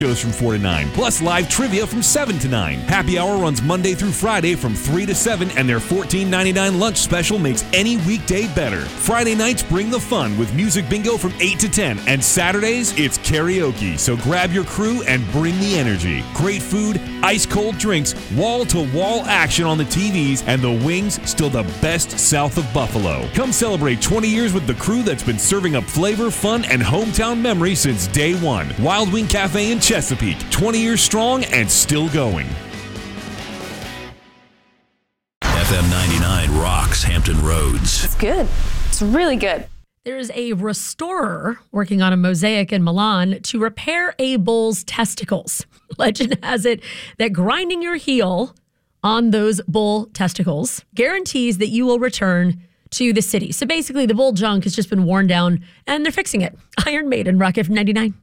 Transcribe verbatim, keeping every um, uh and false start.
Shows from four to nine, plus live trivia from seven to nine. Happy Hour runs Monday through Friday from three to seven, and their fourteen ninety-nine lunch special makes any weekday better. Friday nights bring the fun with music bingo from eight to ten, and Saturdays, it's karaoke. So grab your crew and bring the energy. Great food, ice-cold drinks, wall-to-wall action on the T Vs, and the wings still the best south of Buffalo. Come celebrate twenty years with the crew that's been serving up flavor, fun, and hometown memories since day one. Wild Wing Cafe in Chesapeake, twenty years strong and still going. F M ninety-nine rocks Hampton Roads. It's good. It's really good. There's a restorer working on a mosaic in Milan to repair a bull's testicles. Legend has it that grinding your heel on those bull testicles guarantees that you will return to the city. So basically, the bull junk has just been worn down, and they're fixing it. Iron Maiden, Rock F M ninety-nine.